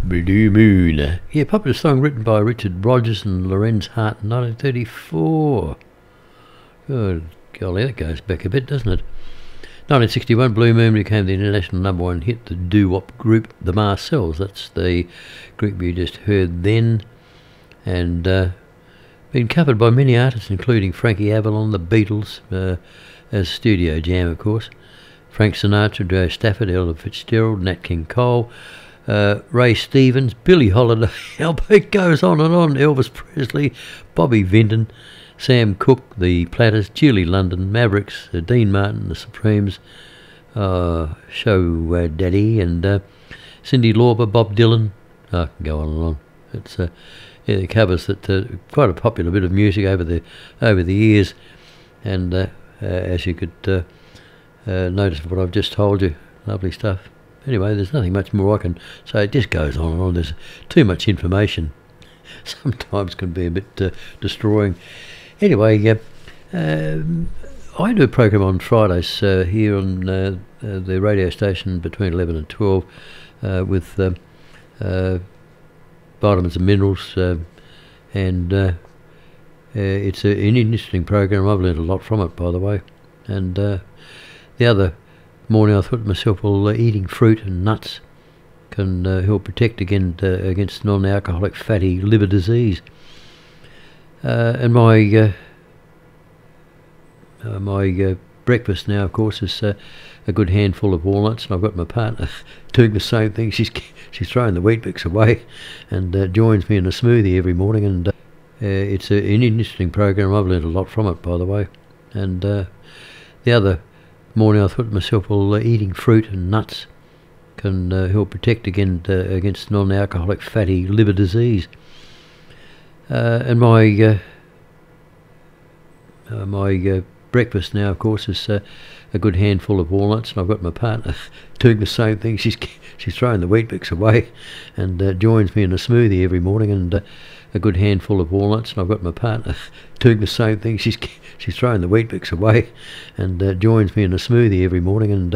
Blue Moon. Yeah, popular song written by Richard Rodgers and Lorenz Hart in 1934. Good golly, that goes back a bit, doesn't it? 1961, Blue Moon became the international #1 hit. The doo-wop group, the Marcells, that's the group you just heard then, and been covered by many artists, including Frankie Avalon, the Beatles, as Studio Jam, of course, Frank Sinatra, Joe Stafford, Ella Fitzgerald, Nat King Cole, Ray Stevens, Billie Holiday. It goes on and on. Elvis Presley, Bobby Vinton, Sam Cooke, the Platters, Julie London, Mavericks, Dean Martin, the Supremes, Show Daddy, and Cyndi Lauper, Bob Dylan. I can go on and on. It's it covers that quite a popular bit of music over the years, and as you could notice what I've just told you, lovely stuff. Anyway, there's nothing much more I can say. It just goes on and on. There's too much information. Sometimes can be a bit destroying. Anyway, I do a program on Fridays here on the radio station between 11 and 12 with vitamins and minerals, and it's an interesting program. I've learned a lot from it, by the way. And the other morning I thought to myself, well, eating fruit and nuts can help protect against non-alcoholic fatty liver disease. And my breakfast now, of course, is a good handful of walnuts, and I've got my partner doing the same thing. She's throwing the wheat bix away and joins me in a smoothie every morning, and it's an interesting program. I've learned a lot from it, by the way. And the other morning I thought to myself, well, eating fruit and nuts can help protect against non-alcoholic fatty liver disease. And my breakfast now, of course, is a good handful of walnuts, and I've got my partner doing the same thing. She's throwing the wheat bix away and joins me in a smoothie every morning, and a good handful of walnuts, and I've got my partner doing the same thing. She's throwing the wheat bix away and joins me in a smoothie every morning, and